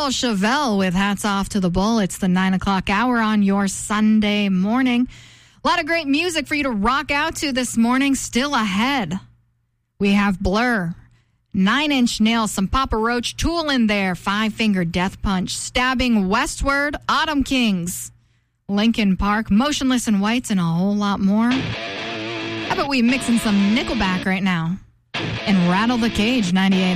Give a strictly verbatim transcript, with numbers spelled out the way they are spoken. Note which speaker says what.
Speaker 1: Paul Chevelle with Hats Off to the Bull. It's the nine o'clock hour on your Sunday morning. A lot of great music for you to rock out to this morning. Still ahead, we have Blur, Nine Inch Nails, some Papa Roach, Tool in there, Five Finger Death Punch, Stabbing Westward, Autumn Kings, Linkin Park, Motionless in Whites, and a whole lot more. How about we mix in some Nickelback right now and Rattle the Cage ninety-eight